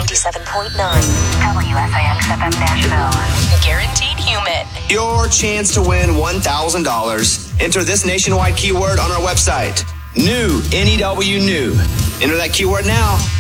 97.9. WSIX-FM Nashville. Guaranteed Humid. Your chance to win $1,000. Enter this nationwide keyword on our website. New, N-E-W, new. Enter that keyword now.